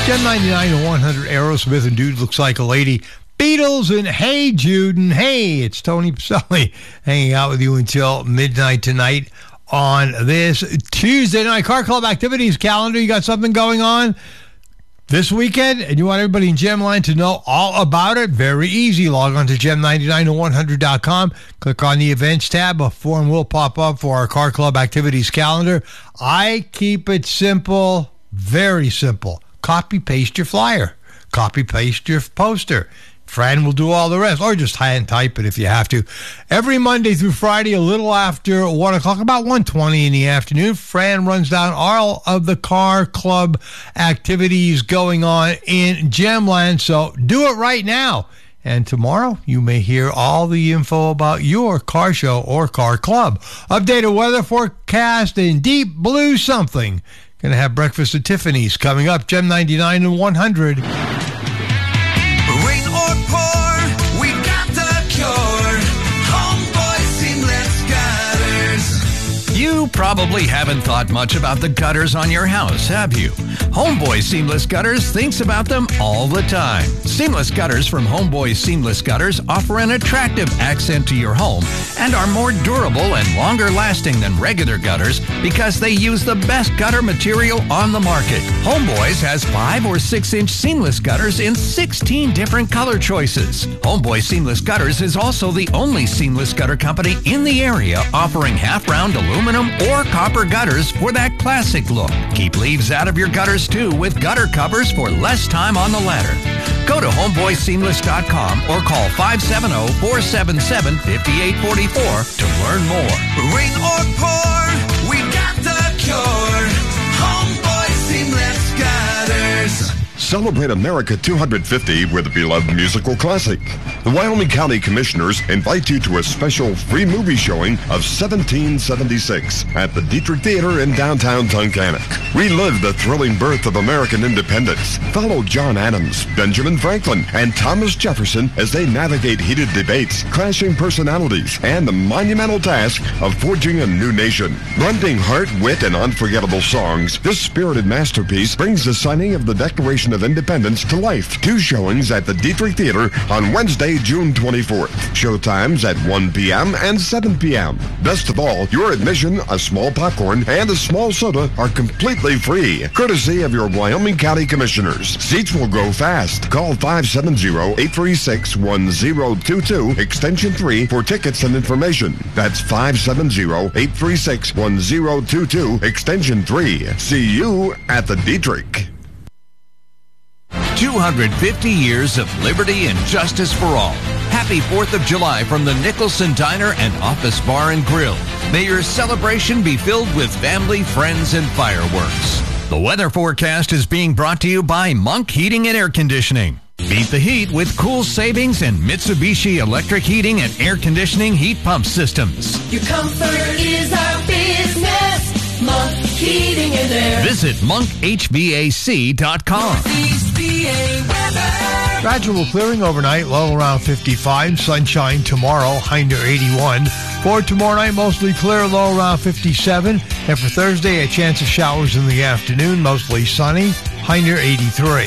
Gem 99 to 100, Aerosmith and Dude Looks Like a Lady. Beatles and Hey Jude, and hey, it's Tony Pacelli hanging out with you until midnight tonight on this Tuesday night Car Club activities calendar. You got something going on this weekend, and you want everybody in Gemline to know all about it? Very easy. Log on to gem99to100.com. Click on the events tab. A form will pop up for our Car Club activities calendar. I keep it simple, very simple. Copy paste your flyer. Copy paste your poster. Fran will do all the rest, or just hand type it if you have to. Every Monday through Friday, a little after 1 o'clock, about 1:20 in the afternoon, Fran runs down all of the Car Club activities going on in Gemland, so do it right now. And tomorrow, you may hear all the info about your car show or car club. Updated weather forecast in deep blue something. Going to have breakfast at Tiffany's coming up. Gem 99 and 100. Rain or pour, we got the cure. Homeboy Seamless Gutters. You probably haven't thought much about the gutters on your house, have you? Homeboy Seamless Gutters thinks about them all the time. Seamless Gutters from Homeboy Seamless Gutters offer an attractive accent to your home and are more durable and longer lasting than regular gutters because they use the best gutter material on the market. Homeboys has 5 or 6 inch seamless gutters in 16 different color choices. Homeboy Seamless Gutters is also the only seamless gutter company in the area offering half-round aluminum or copper gutters for that classic look. Keep leaves out of your gutters too with gutter covers for less time on the ladder. Go to homeboyseamless.com or call 570-477-5844 to learn more. Rain or pour, we got the cure. Homeboy Seamless Gutters. Celebrate America 250 with a beloved musical classic. The Wyoming County Commissioners invite you to a special free movie showing of 1776 at the Dietrich Theater in downtown Tunkhannock. Relive the thrilling birth of American independence. Follow John Adams, Benjamin Franklin, and Thomas Jefferson as they navigate heated debates, clashing personalities, and the monumental task of forging a new nation. Blending heart, wit, and unforgettable songs, this spirited masterpiece brings the signing of the Declaration of Independence to life. 2 showings at the Dietrich Theater on Wednesday, June 24th. Showtimes at 1 p.m. and 7 p.m. Best of all, your admission, a small popcorn, and a small soda are completely free, courtesy of your Wyoming County Commissioners. Seats will go fast. Call 570-836-1022, extension 3 for tickets and information. That's 570-836-1022, extension 3. See you at the Dietrich. 250 years of liberty and justice for all. Happy 4th of July from the Nicholson Diner and Office Bar and Grill. May your celebration be filled with family, friends, and fireworks. The weather forecast is being brought to you by Monk Heating and Air Conditioning. Beat the heat with cool savings and Mitsubishi electric heating and air conditioning heat pump systems. Your comfort is our business. Monk Heating and Air. Visit monkhvac.com. Northeast PA weather. Gradual clearing overnight, low around 55. Sunshine tomorrow, high near 81. For tomorrow night, mostly clear, low around 57. And for Thursday, a chance of showers in the afternoon, mostly sunny, high near 83.